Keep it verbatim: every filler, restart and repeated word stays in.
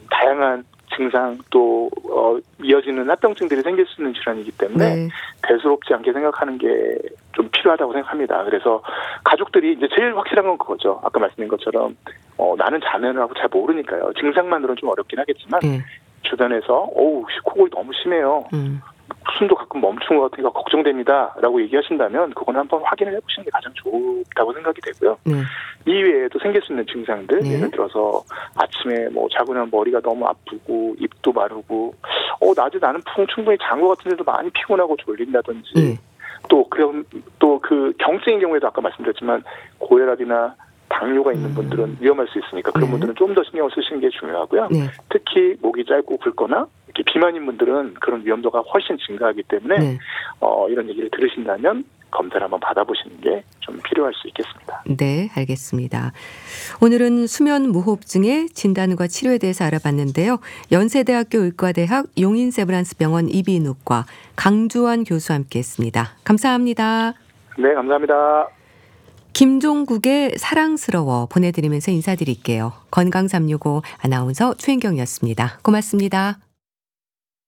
다양한 증상 또 어, 이어지는 합병증들이 생길 수 있는 질환이기 때문에 네. 대수롭지 않게 생각하는 게 좀 필요하다고 생각합니다. 그래서 가족들이 이제 제일 확실한 건 그거죠. 아까 말씀드린 것처럼 어, 나는 자면을 하고 잘 모르니까요. 증상만으로는 좀 어렵긴 하겠지만 네. 주변에서 어우 코골이 너무 심해요. 음. 숨도 가끔 멈춘 것 같으니까 걱정됩니다. 라고 얘기하신다면 그건 한번 확인을 해보시는 게 가장 좋다고 생각이 되고요. 네. 이외에도 생길 수 있는 증상들 네. 예를 들어서 아침에 뭐 자고 나면 머리가 너무 아프고 입도 마르고 어 낮에 나는 푹 충분히 잔 것 같은데도 많이 피곤하고 졸린다든지 네. 또 그런 또 그 경증인 경우에도 아까 말씀드렸지만 고혈압이나 당뇨가 있는 음. 분들은 위험할 수 있으니까 그런 네. 분들은 좀 더 신경을 쓰시는 게 중요하고요. 네. 특히 목이 짧고 굵거나 이렇게 비만인 분들은 그런 위험도가 훨씬 증가하기 때문에 네. 어, 이런 얘기를 들으신다면 검사를 한번 받아보시는 게 좀 필요할 수 있겠습니다. 네, 알겠습니다. 오늘은 수면 무호흡증의 진단과 치료에 대해서 알아봤는데요. 연세대학교 의과대학 용인세브란스병원 이비인후과 강주환 교수와 함께했습니다. 감사합니다. 네, 감사합니다. 김종국의 사랑스러워 보내드리면서 인사드릴게요. 건강 삼육오 아나운서 최인경이었습니다. 고맙습니다.